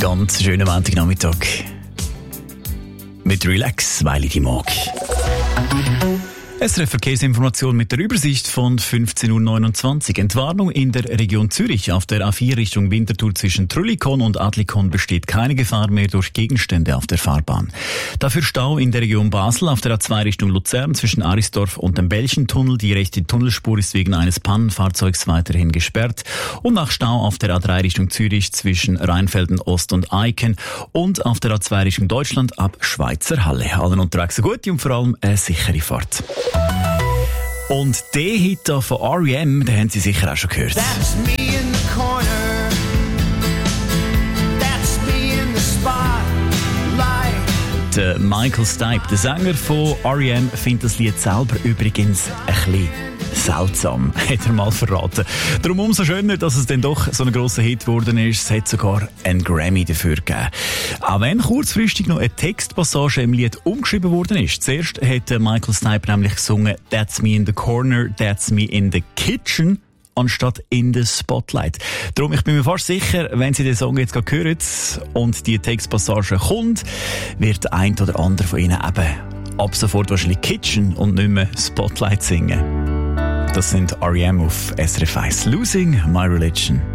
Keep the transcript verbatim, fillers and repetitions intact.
Ganz schönen Montagnachmittag. Mit Relax, weil ich die mag. S R F-Verkehrsinformation mit der Übersicht von fünfzehn Uhr neunundzwanzig. Entwarnung in der Region Zürich. Auf der A vier Richtung Winterthur zwischen Trüllikon und Adlikon besteht keine Gefahr mehr durch Gegenstände auf der Fahrbahn. Dafür Stau in der Region Basel auf der A zwei Richtung Luzern zwischen Arisdorf und dem Belchentunnel. Die rechte Tunnelspur ist wegen eines Pannenfahrzeugs weiterhin gesperrt. Und nach Stau auf der A drei Richtung Zürich zwischen Rheinfelden Ost und Eiken. Und auf der A zwei Richtung Deutschland ab Schweizer Halle. Allen unterwegs eine gute und vor allem eine sichere Fahrt. Und den Hit hier von R E M, den haben Sie sicher auch schon gehört. That's me in the corner. That's me in the spotlight. Der Michael Stipe, der Sänger von R E M, findet das Lied selber übrigens ein bisschen seltsam, hat er mal verraten. Darum umso schöner, dass es dann doch so ein grosser Hit geworden ist. Es hat sogar einen Grammy dafür gegeben. Auch wenn kurzfristig noch eine Textpassage im Lied umgeschrieben worden ist. Zuerst hat Michael Stipe nämlich gesungen «That's me in the corner, that's me in the kitchen» anstatt «in the spotlight». Darum, ich bin mir fast sicher, wenn Sie den Song jetzt gerade hören und die Textpassage kommt, wird der ein oder andere von Ihnen eben ab sofort wahrscheinlich «Kitchen» und nicht mehr «Spotlight» singen. Das sind R E M auf S R F eins. «Losing My Religion».